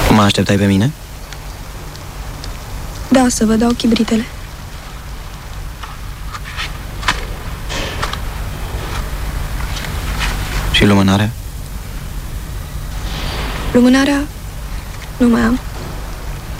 Mă așteptai pe mine? Da, să vă dau chibritele. Și lumânarea? Lumânarea nu mai am.